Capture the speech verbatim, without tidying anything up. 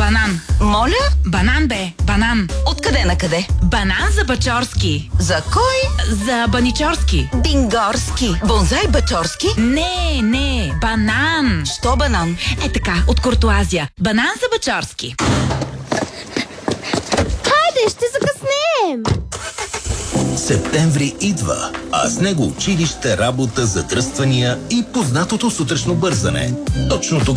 Банан. Моля? Банан бе, банан. Откъде на къде? Банан за Бачорски. За кой? За Баничорски. Бингорски. Бонзай Бачорски? Не, не, банан. Що банан? Е така, от Куртуазия. Банан за Бачорски. Хайде, ще закъснеем! Септември идва, а с него училище, работа, задръствания и познатото сутрешно бързане. Точно